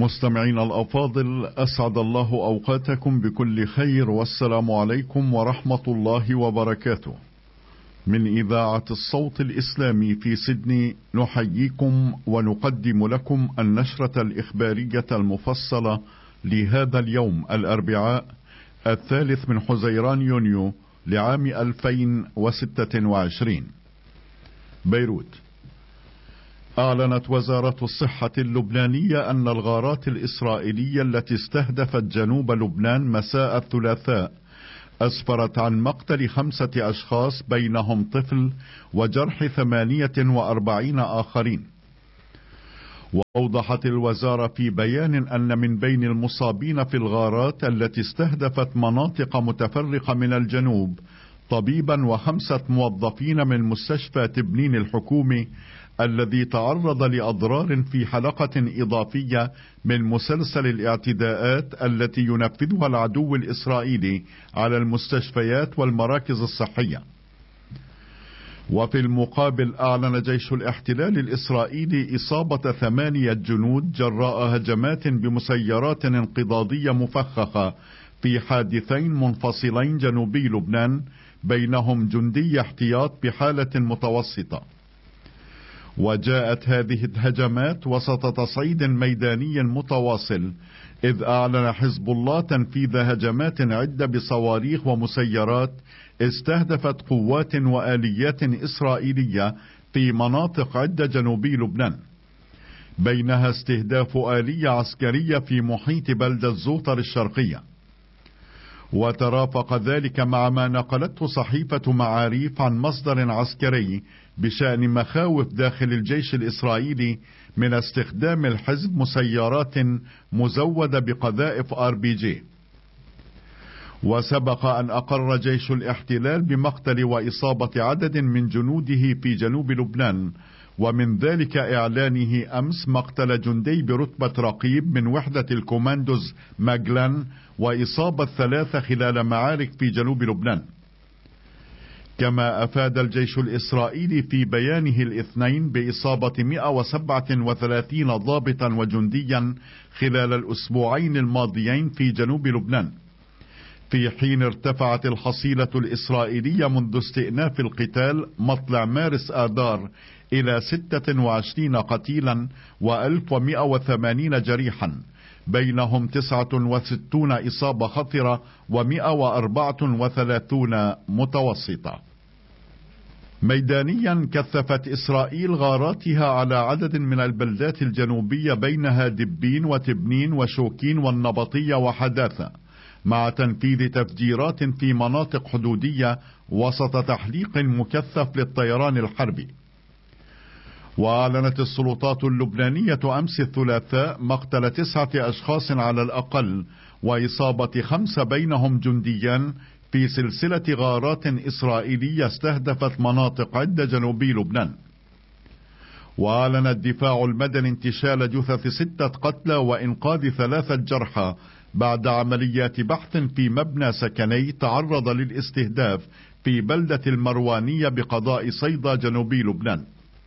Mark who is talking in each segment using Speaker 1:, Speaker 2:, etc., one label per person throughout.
Speaker 1: مستمعين الأفاضل، أسعد الله أوقاتكم بكل خير، والسلام عليكم ورحمة الله وبركاته. من إذاعة الصوت الإسلامي في سيدني نحييكم ونقدم لكم النشرة الإخبارية المفصلة لهذا اليوم الأربعاء 3 من حزيران يونيو لعام 2026. بيروت. أعلنت وزارة الصحة اللبنانية أن الغارات الإسرائيلية التي استهدفت جنوب لبنان مساء الثلاثاء أسفرت عن مقتل 5 أشخاص بينهم طفل وجرح 48 آخرين. وأوضحت الوزارة في بيان أن من بين المصابين في الغارات التي استهدفت مناطق متفرقة من الجنوب طبيبا و5 موظفين من مستشفى تبنين الحكومي الذي تعرض لأضرار في حلقة إضافية من مسلسل الاعتداءات التي ينفذها العدو الإسرائيلي على المستشفيات والمراكز الصحية. وفي المقابل أعلن جيش الاحتلال الإسرائيلي إصابة 8 جنود جراء هجمات بمسيرات انقضاضية مفخخة في حادثين منفصلين جنوبي لبنان، بينهم جندي احتياط بحالة متوسطة. وجاءت هذه الهجمات وسط تصعيد ميداني متواصل، إذ أعلن حزب الله تنفيذ هجمات عدة بصواريخ ومسيرات استهدفت قوات وآليات إسرائيلية في مناطق عدة جنوبي لبنان، بينها استهداف آلية عسكرية في محيط بلدة زوطر الشرقية. وترافق ذلك مع ما نقلته صحيفة معاريف عن مصدر عسكري بشأن مخاوف داخل الجيش الإسرائيلي من استخدام الحزب مسيرات مزودة بقذائف RPG. وسبق أن أقر جيش الاحتلال بمقتل وإصابة عدد من جنوده في جنوب لبنان، ومن ذلك إعلانه أمس مقتل جندي برتبة رقيب من وحدة الكوماندوز ماجلان وإصابة 3 خلال معارك في جنوب لبنان. كما أفاد الجيش الإسرائيلي في بيانه الاثنين بإصابة 137 ضابطا وجنديا خلال الأسبوعين الماضيين في جنوب لبنان، في حين ارتفعت الحصيلة الإسرائيلية منذ استئناف القتال مطلع مارس آذار إلى 26 قتيلا و1180 جريحا، بينهم 69 إصابة خطرة و134 متوسطة. ميدانيا، كثفت إسرائيل غاراتها على عدد من البلدات الجنوبية بينها دبين وتبنين وشوكين والنبطية وحداثة، مع تنفيذ تفجيرات في مناطق حدودية وسط تحليق مكثف للطيران الحربي. وأعلنت السلطات اللبنانية أمس الثلاثاء مقتل 9 أشخاص على الأقل وإصابة 5 بينهم جنديان في سلسلة غارات إسرائيلية استهدفت مناطق عدة جنوبي لبنان. وأعلن الدفاع المدني انتشال جثث 6 قتلى وإنقاذ 3 جرحى بعد عمليات بحث في مبنى سكني تعرض للاستهداف في بلدة المروانية بقضاء صيدا جنوبي لبنان.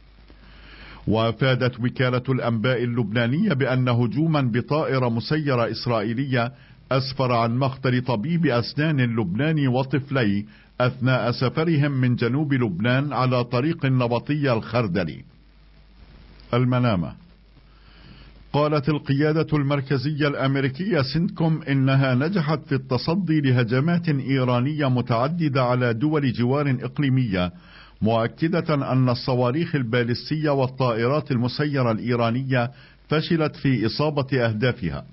Speaker 1: وافادت وكالة الأنباء اللبنانية بأن هجوما بطائرة مسيرة إسرائيلية أسفر عن مقتل طبيب أسنان لبناني وطفلي أثناء سفرهم من جنوب لبنان على طريق النبطية الخردلي. المنامة. قالت القيادة المركزية الأمريكية سنتكوم إنها نجحت في التصدي لهجمات إيرانية متعددة على دول جوار إقليمية، مؤكدة أن الصواريخ البالستية والطائرات المسيرة الإيرانية فشلت في إصابة أهدافها.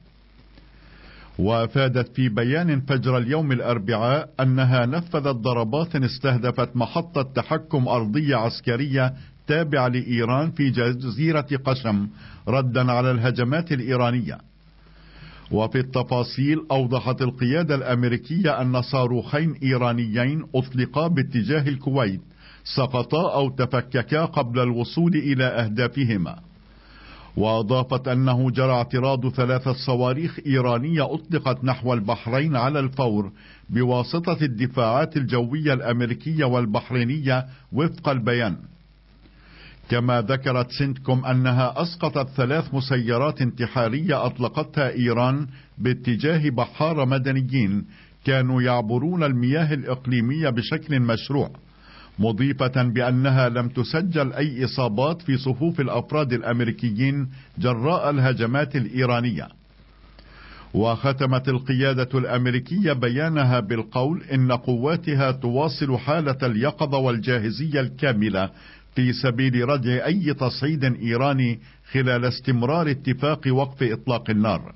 Speaker 1: وأفادت في بيان فجر اليوم الأربعاء أنها نفذت ضربات استهدفت محطة تحكم أرضية عسكرية تابعة لإيران في جزيرة قشم ردا على الهجمات الإيرانية. وفي التفاصيل أوضحت القيادة الأمريكية أن صاروخين إيرانيين أطلقا باتجاه الكويت سقطا أو تفككا قبل الوصول إلى أهدافهما. وأضافت أنه جرى اعتراض 3 صواريخ إيرانية أطلقت نحو البحرين على الفور بواسطة الدفاعات الجوية الأمريكية والبحرينية وفق البيان. كما ذكرت سنتكوم أنها أسقطت 3 مسيرات انتحارية أطلقتها إيران باتجاه بحارة مدنيين كانوا يعبرون المياه الإقليمية بشكل مشروع، مضيفة بأنها لم تسجل أي إصابات في صفوف الأفراد الأمريكيين جراء الهجمات الإيرانية. وختمت القيادة الأمريكية بيانها بالقول إن قواتها تواصل حالة اليقظة والجاهزية الكاملة في سبيل ردع أي تصعيد إيراني خلال استمرار اتفاق وقف إطلاق النار.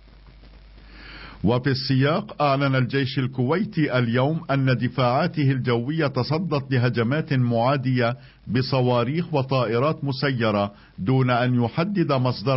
Speaker 1: وفي السياق أعلن الجيش الكويتي اليوم أن دفاعاته الجوية تصدت لهجمات معادية بصواريخ وطائرات مسيرة دون أن يحدد مصدرها.